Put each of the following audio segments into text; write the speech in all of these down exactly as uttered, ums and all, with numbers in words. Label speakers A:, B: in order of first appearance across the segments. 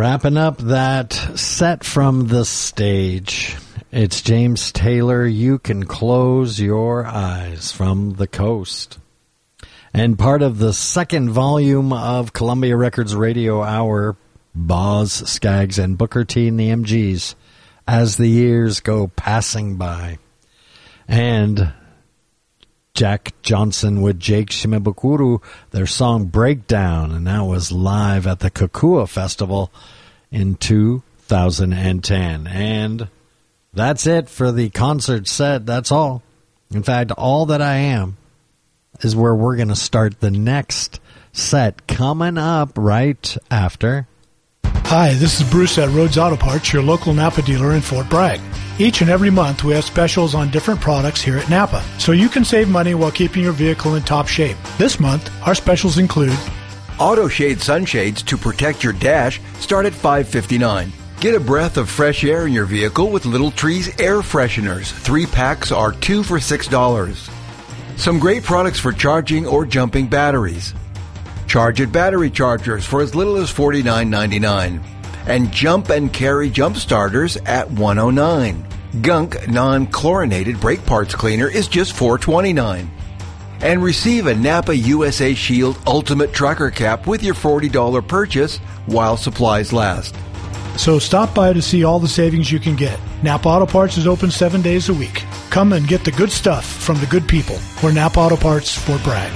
A: Wrapping up that set from the stage, it's James Taylor, You Can Close Your Eyes, from the Coast. And part of the second volume of Columbia Records Radio Hour, Boz, Skaggs, and Booker T and the M Gs, As the Years Go Passing By. And Jack Johnson with Jake Shimabukuro, their song Breakdown, and that was live at the Kukua Festival in two thousand ten. And that's it for the concert set. That's all. In fact, all that I am is where we're going to start the next set coming up right after.
B: Hi, this is Bruce at Rhodes Auto Parts, your local Napa dealer in Fort Bragg. Each and every month we have specials on different products here at Napa, so you can save money while keeping your vehicle in top shape. This month, our specials include
C: Auto Shade sunshades to protect your dash start at five dollars and fifty-nine cents. Get a breath of fresh air in your vehicle with Little Trees air fresheners. Three packs are two for six dollars. Some great products for charging or jumping batteries. Charge It battery chargers for as little as forty-nine ninety-nine. And Jump and Carry jump starters at one oh nine. Gunk non-chlorinated brake parts cleaner is just four twenty-nine. And receive a Napa U S A Shield Ultimate Trucker Cap with your forty dollars purchase while supplies last.
B: So stop by to see all the savings you can get. Napa Auto Parts is open seven days a week. Come and get the good stuff from the good people. We're Napa Auto Parts, Fort Bragg.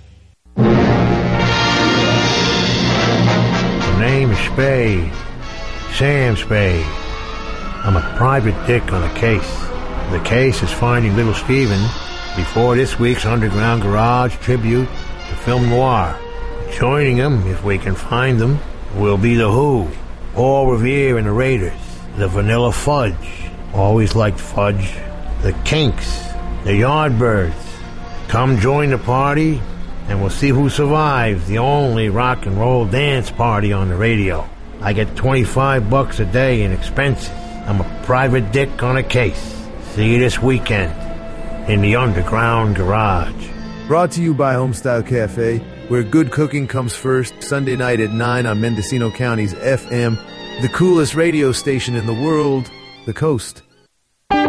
D: My name is Spade, Sam Spade. I'm a private dick on a case. The case is finding little Steven before this week's Underground Garage tribute to film noir. Joining him, if we can find them, will be The Who, Paul Revere and the Raiders, the Vanilla Fudge, always liked fudge, the Kinks, the Yardbirds. Come join the party, and we'll see who survives the only rock and roll dance party on the radio. I get twenty-five bucks a day in expenses. I'm a private dick on a case. See you this weekend in the Underground Garage.
E: Brought to you by Homestyle Cafe, where good cooking comes first, Sunday night at nine on Mendocino County's F M, the coolest radio station in the world, The Coast.